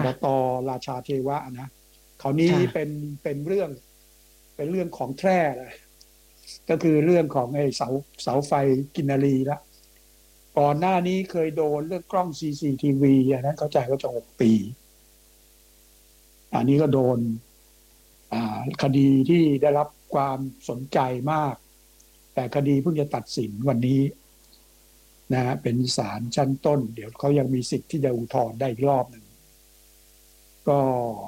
ตราชาเทวะนะคราวนี้ค่ะเป็นเรื่องเป็นเรื่องของแท้เลยก็คือเรื่องของไอ้เสาไฟกินรีละก่อนหน้านี้เคยโดนเรื่องกล้อง CCTV อันนั้นเข้าใจว่าจะ6 ปีอันนี้ก็โดนคดีที่ได้รับความสนใจมากแต่คดีเพิ่งจะตัดสินวันนี้นะฮะเป็นศาลชั้นต้นเดี๋ยวเขายังมีสิทธิ์ที่จะอุทธรณ์ได้อีกรอบหนึ่งก็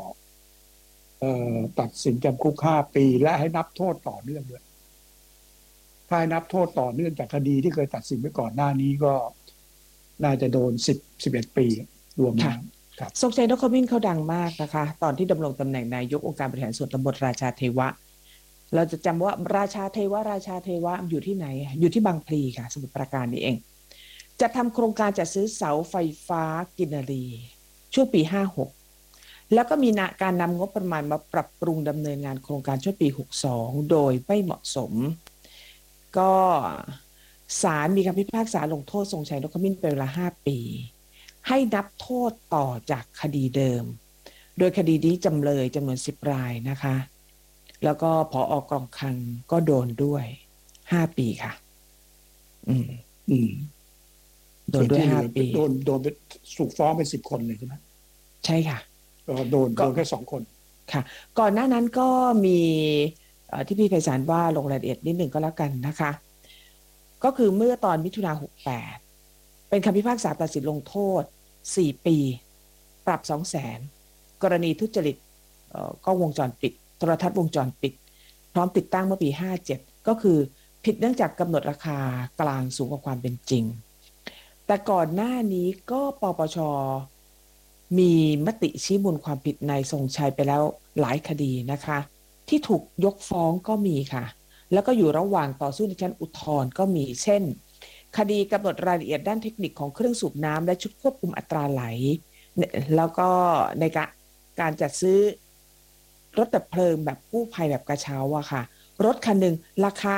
ตัดสินจำคุก5 ปีและให้นับโทษต่อเนื่องด้วยถ้าให้นับโทษต่อเนื่องจากคดีที่เคยตัดสินไว้ก่อนหน้านี้ก็น่าจะโดน11 ปีรวมค่ะแล้วครับทรงชัยนครมิ้นเขาดังมากนะคะตอนที่ดำรงตำแหน่งนายกองค์การบริหารส่วนตำบลราชาเทวะเราจะจำว่าราชาเทวะราชาเทวะอยู่ที่ไหนอยู่ที่บางพลีค่ะสมุทรปราการนี่เองจะทำโครงการจัดซื้อเสาไฟฟ้ากินรีช่วงปี56แล้วก็มีการนำงบประมาณมาปรับปรุงดำเนินงานโครงการช่วงปี62โดยไม่เหมาะสมก็ศาลมีคำพิพากษาลงโทษทรงชัยนครมิ้นเป็นเวลา5 ปีให้นับโทษต่อจากคดีเดิมโดยคดีนี้จำเลยจำนวน10 รายนะคะแล้วก็ผอ.กองคลังก็โดนด้วย5 ปีค่ะอืมอืมโดนด้วยส่วนที่เหลือ 5 ปีโดนถูกฟ้องเป็น10 คนเลยใช่ไหมใช่ค่ะก็โดก็นแค่2 คนค่ะก่อนหน้านั้นก็มีที่พี่ไพศาลว่าลงรายละเอียดนิดหนึ่งก็แล้วกันนะคะก็คือเมื่อตอนมิถุนา68เป็นคำพิพากษาตัดสินลงโทษ4 ปีปรับ200,000กรณีทุจริตกล้องวงจรปิดโทรทัศน์วงจรปิดพร้อมติดตั้งเมื่อปี57ก็คือผิดเนื่องจากกำหนดราคากลางสูงกว่าความเป็นจริงแต่ก่อนหน้านี้ก็ปปชมีมติชี้มูลความผิดนายทรงชัยไปแล้วหลายคดีนะคะที่ถูกยกฟ้องก็มีค่ะแล้วก็อยู่ระหว่างต่อสู้ในชั้นอุทธรณ์ก็มีเช่นคดีกำหนดรายละเอียดด้านเทคนิคของเครื่องสูบน้ำและชุดควบคุมอัตราไหลแล้วก็ในการจัดซื้อรถดับเพลิงแบบกู้ภัยแบบกระเช้าอะค่ะรถคันหนึ่งราคา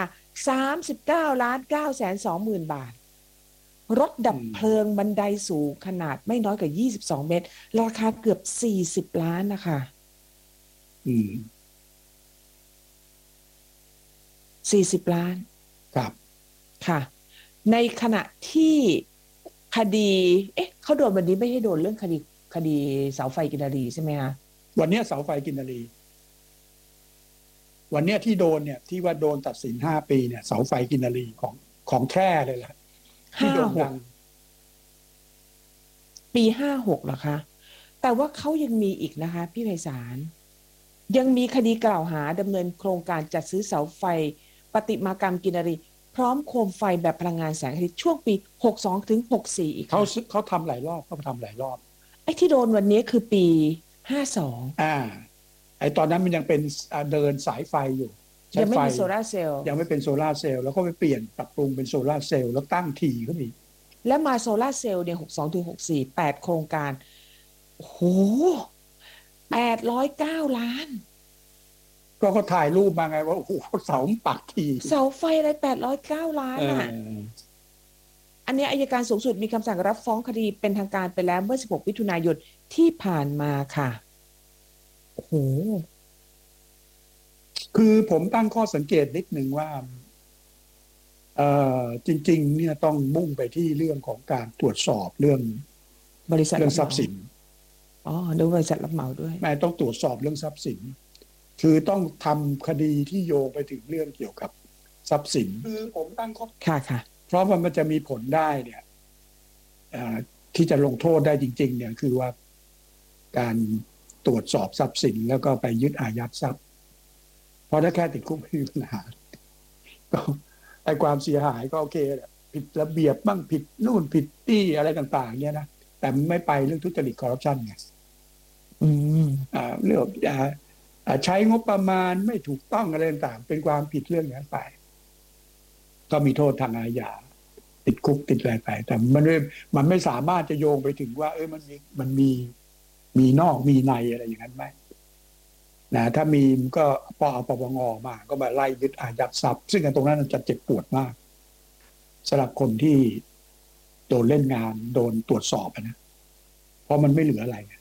39,920,000 บาทรถดัอืบเพลิงมบันไดสูงขนาดไม่น้อยกว่า22 เมตรราคาเกือบ40 ล้านนะคะอืม 40 ล้านครับค่ะในขณะที่คดีเขาโดนวันนี้ไม่ให้โดนเรื่องคดีเสาไฟกินรีใช่ไหมคะวันนี้เสาไฟกินรีวันนี้ที่โดนเนี่ยที่ว่าโดนตัดสิน5 ปีเนี่ยเสาไฟกินรีของแท้เลยแหละที่ห้าหกโด่งดังปี56เหรอคะแต่ว่าเขายังมีอีกนะคะพี่ไพศาลยังมีคดีกล่าวหาดำเนินโครงการจัดซื้อเสาไฟประติมากรรมกินรีพร้อมโคมไฟแบบพลังงานแสงอาทิตย์ช่วงปี62ถึง64อีกเขาค่ะเขาทำหลายรอบเขาทำหลายรอบไอ้ที่โดนวันนี้คือปี52 อ่าไอตอนนั้นมันยังเป็นเดินสายไฟอยู่ใช้ไฟยังไม่มีโซลาร์เซลล์ยังไม่เป็นโซลาร์เซลล์แล้วก็ไปเปลี่ยนปรับปรุงเป็นโซลาร์เซลล์แล้วตั้งทีก็มีและมาโซลาร์เซลล์เนี่ย62ถึง648 โครงการโอ้โห809 ล้านก็เขาถ่ายรูปมาไงว่าโอ้โหเสาปักทีเสาไฟอะไร809 ล้านเอ่ะอออันนี้อัยการสูงสุดมีคำสั่งรับฟ้องคดีเป็นทางการไปแล้วเมื่อ16มิถุนายนที่ผ่านมาค่ะโอ้โหคือผมตั้งข้อสังเกตนิดหนึ่งว่าจริงๆเนี่ยต้องมุ่งไปที่เรื่องของการตรวจสอบบริษัทเรื่องรับเหมาทรัพย์สินอ๋อดูบริษัทรับเหมาด้วยไม่ต้องตรวจสอบเรื่องทรัพย์สินคือต้องทำคดีที่โยงไปถึงเรื่องเกี่ยวกับทรัพย์สินคือผมตั้งข้อค่ะค่ะเพราะมันจะมีผลได้เนี่ยที่จะลงโทษได้จริงๆเนี่ยคือว่าการตรวจสอบทรัพย์สินแล้วก็ไปยึดอายัดทรัพย์เพราะถ้าแค่ติดคุกไม่มีปัญหาก็ไอ้ความเสียหายก็โอเคแหละผิดระเบียบบ้างผิดนู่นผิดนี่อะไรต่างๆเนี่ยนะแต่ไม่ไปเรื่องทุจริตคอร์รัปชันไงอืมเรื่องใช้งบประมาณไม่ถูกต้องอะไรต่างๆเป็นความผิดเรื่องนั้นไปก็มีโทษทางอาญาติดคุกติดอะไรไปแต่มันไม่สามารถจะโยงไปถึงว่ามันมีนอกมีในอะไรอย่างนั้นไหมนะถ้ามีก็พอเอาปปงมาก็มาไล่ยึดอายัดทรัพย์ซึ่งตรงนั้นจะเจ็บปวดมากสำหรับคนที่โดนเล่นงานโดนตรวจสอบนะเพราะมันไม่เหลืออะไร